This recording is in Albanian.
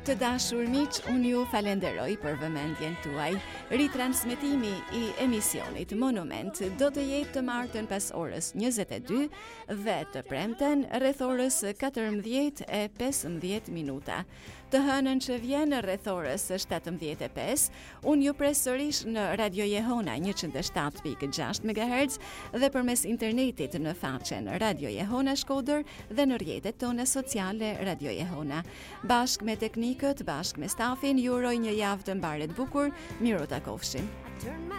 Të dashur miq, unë ju falenderoj për vëmendjen tuaj. Ritransmetimi I emisionit Monument do të jetë të martën pas orës 22 dhe të premten rreth orës 14:15 minuta. Të hënën që vjen rreth orës 17:05, unë ju pres sërish në Radio Jehona 107.6 MHz dhe përmes internetit në faqen Radio Jehona Shkodër dhe në rrjetet tona sociale Radio Jehona. Bashk me teknikët, bashk me stafin, ju uroj një javë të mbarë të bukur, miru takofshim.